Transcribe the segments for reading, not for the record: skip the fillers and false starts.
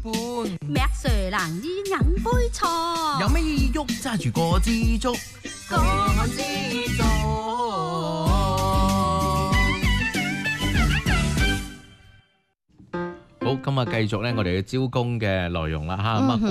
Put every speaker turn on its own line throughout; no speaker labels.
半，
咩蛇難以飲杯茶，
有咩意喐揸住個支竹，個支竹。好，今日繼續咧，我哋嘅招工嘅內容啦嚇。咁啊，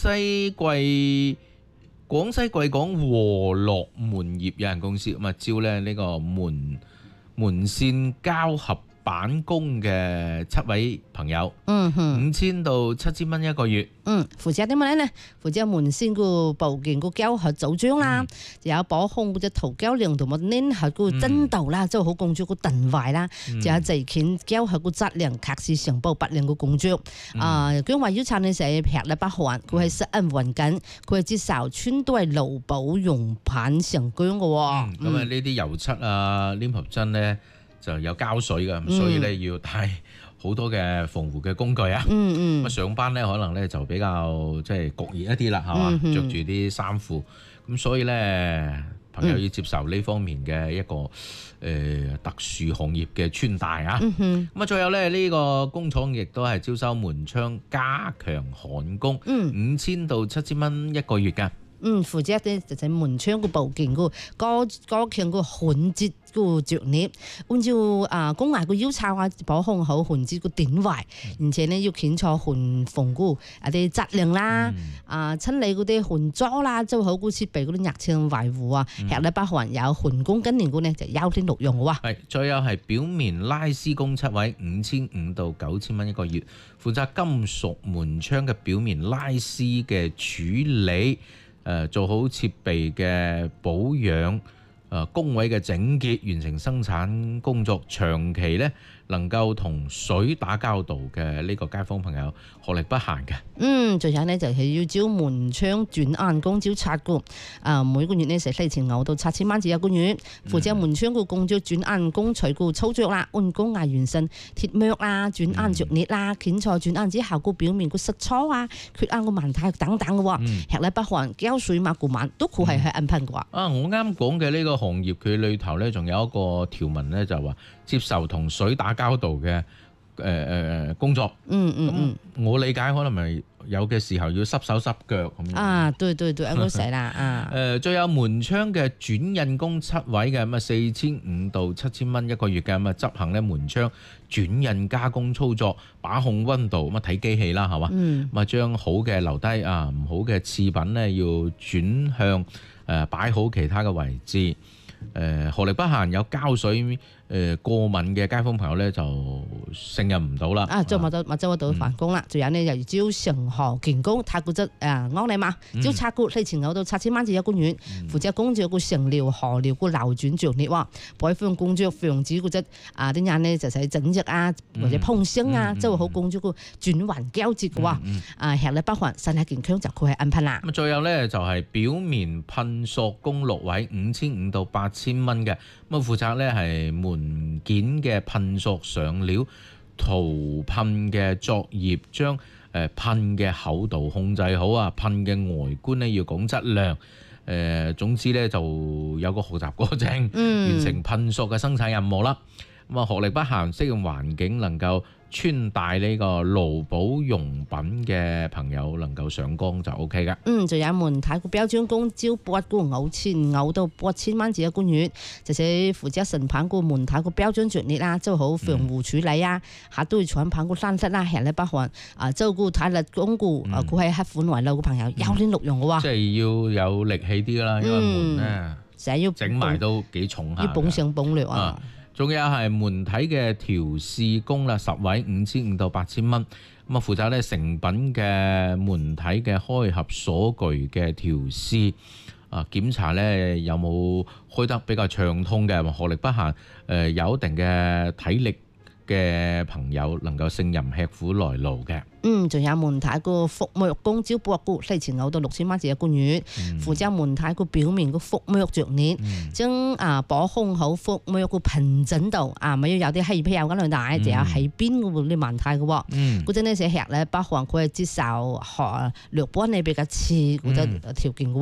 廣西貴港和樂門業有限公司咁啊，招咧呢個門線膠合板工嘅7位朋友，5000到7000蚊一個月。
負責啲乜咧？負責門線個部件個膠合組裝啦，仲有保控嗰隻塗膠量同埋粘合個真度啦，即係好工作個定位啦，仲有製件膠合個質量確實承包質量個工作。佢話要撐你成日劈咧不寒，佢係實按穩緊，佢係接受穿戴勞保用品成功嘅喎。
咁啊，呢啲油漆啊、黏合針咧就有膠水㗎，所以咧要帶好多嘅防護嘅工具啊。咁上班咧可能咧就比較即係焗熱一啲啦，係嘛？着住啲衫褲，咁所以咧朋友要接受呢方面嘅一個特殊行業嘅穿戴啊。咁啊，再有咧呢個工廠亦都係招收門窗加強焊工，5000到7000蚊一個月㗎。
負責咧就係門窗個部件個加強個焊接個作業，按照工藝個要求啊，保控好焊接個點位，而且呢要檢查焊縫個啲質量啦，清理嗰啲焊渣啦，做好個設備嗰啲日程維護啊，吃力不寒有焊工跟年工呢就優先錄用嘅喎。
係，再有係表面拉絲工7位，5500到9000蚊一個月，負責金屬門窗嘅表面拉絲嘅處理。做好設備嘅保養，工位嘅整潔，完成生產工作，長期咧能夠同水打交道嘅呢個街坊朋友，學歷不限嘅。
仲有呢就係要招門窗轉眼工，招7個，每個月呢4500到7000蚊至一個月，負責門窗個工作轉眼工取個操作啦，按工藝完成鐵膜啦、轉眼着熱啦、檢查轉眼之後個表面個實錯啊、缺眼個問題等等嘅喎，吃力不寒，膠水抹個晚都佢係去安排嘅喎。
我啱講嘅呢個行業佢裏頭咧，仲有一個條文咧，就話接受同水打交道嘅工作。我理解可能咪有嘅時候要濕手濕腳咁樣。
對，啱好寫啦。
再有門窗嘅轉印工7位嘅，咁啊4500到7000蚊一個月嘅，咁啊執行咧門窗轉印加工操作，把控溫度，咁啊睇機器啦，係嘛？咁啊將好嘅留低，唔好嘅次品咧要轉向擺好其他嘅位置。學歷不限，有膠水過敏嘅街坊朋友咧就勝任唔到啦。
做麥州度返工啦，仲有呢又要招成河建工，泰國質安利嘛，招7個4500到7000蚊至一個月，負責工作個成料河料個流轉作業喎，保護工作防止嗰隻啲人呢就使整隻啊或者碰聲啊，做好工作個轉環交接嘅喎，吃力不寒，身體健康就佢係安排啦。
咁再有咧就係表面噴塑工6位，5500到8000蚊嘅，咁啊負責咧係門件嘅噴塑上料塗噴嘅作業，將噴嘅厚度控制好啊，噴嘅外觀咧要講質量。總之咧就有個學習過程，完成噴塑嘅生產任務啦。咁啊學歷不限，適應環境，能夠穿戴呢個勞保用品嘅朋友能夠上崗就 OK 噶。
仲有門睇個標準工，招8個5500到8000蚊至一個月，就係負責成品個門睇個標準作業啦，做好防護處理啊，下都要產品個山色啦，吃力不寒照顧體力鞏固佢係黑款為老嘅朋友優先錄用嘅喎。
即係要有力氣啲啦，因為門咧成日要整埋都幾重下，
要綁上綁落啊。
仲有係門體嘅調試工啦，10位5500到8000蚊，咁啊負責咧成品嘅門體嘅開合鎖具嘅調試，檢查咧有冇開得比較暢通嘅，學歷不限，有一定嘅體力嘅朋友能夠勝任吃苦來勞嘅。
仲有門體個覆膜工，招8個4500到6000蚊至一個月，負責門體個表面個覆膜作業，將保控好覆膜個平整度，咪要有啲氣泡咁樣大，就有喺邊嗰啲問題嘅喎。嗰陣呢寫吃咧，不妨佢係接受略幫你比較次嗰啲條件嘅喎。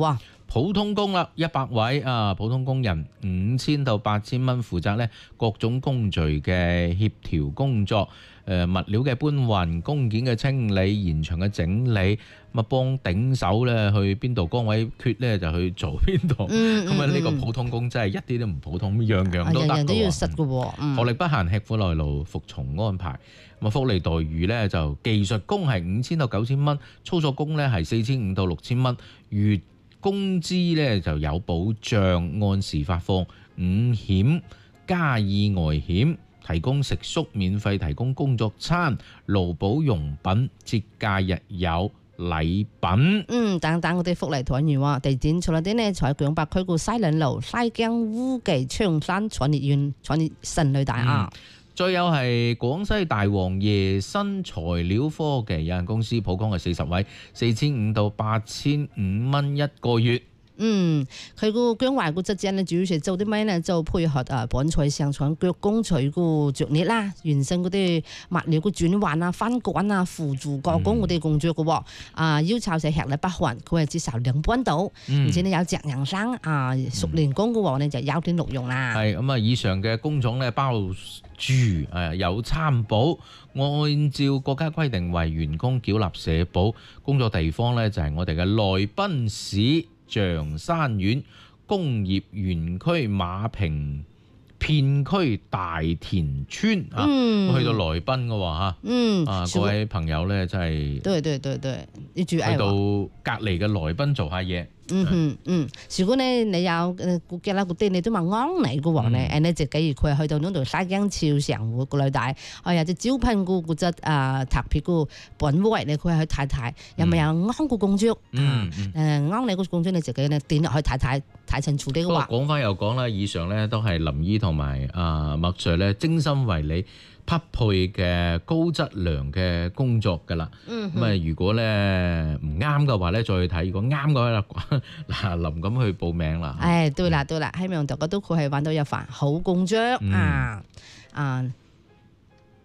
普通工啦，100位啊，普通工人5000到8000蚊，負責咧各種工序嘅協調工作，物料嘅搬運、工件嘅清理、現場嘅整理，咁啊幫頂手咧去邊度崗位缺咧就去做邊度。咁啊呢個普通工真係一啲都唔普通，樣樣都得㗎喎。
人人都要實㗎喎。
學歷不限，吃苦耐勞，服從安排。咁啊福利待遇咧就技術工係5000到9000蚊，操作工咧係4500到6000蚊，月工資咧就有保障，按時發放5險加意外險，提供食宿，免費提供工作餐、勞保用品，節假日有禮品。
等我哋福利團員喎，地點除咗啲呢，在強北區個西嶺路、西江烏記、昌山創業園、創業神旅大廈。
再有係廣西大王椰新材料科技有限公司，普工係40位，4500到8500蚊一個月。
佢個姜華個質證咧，主要係做啲咩咧？就配合綁材上廠腳工序個作業啦，完成嗰啲物料個轉換啊、翻滾啊、輔助加工嗰啲工作嘅喎。要求係吃力不限，佢係接受2班倒，而且咧有隻人生熟練工嘅喎咧就有點錄用啦。
係咁啊！以上嘅工種咧包住有參保，按照國家規定為員工繳納社保。工作地方咧就係我哋嘅內賓市象山縣工業園區馬平片區大田村去到來賓嘅喎嚇。各位朋友咧真係
對，你住
去到隔離嘅來賓做下嘢。
如果咧你有估計啦，嗰啲你都問安你嘅話咧，你自己佢去到嗰度西江潮上活個女大，有隻招聘個嗰隻特別個本位咧，佢去睇睇，有冇有安個工作安你個工作你自己咧點入去睇清楚啲嘅話。
講翻又講啦，以上咧都係林姨同埋麥 Sir 精心為你匹配嘅高質量嘅工作㗎啦。如果咧唔啱嘅話咧，再去睇；如果啱嘅話啦，嗱林咁去報名啦。
對啦，希望大家都可以揾到一份好工作